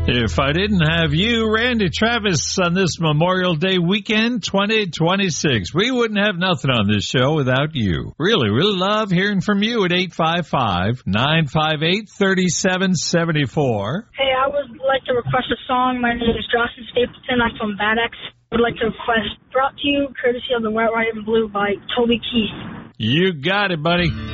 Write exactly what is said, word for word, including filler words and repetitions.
If I didn't have you, Randy Travis, on this Memorial Day weekend twenty twenty-six, we wouldn't have nothing on this show without you. Really, really love hearing from you at eight five five, nine five eight, three seven seven four. Hey, I would like to request a song. My name is Justin Stapleton. I'm from Bad X. I would like to request Brought to You, courtesy of the Wet, White, and Blue by Toby Keith. You got it, buddy.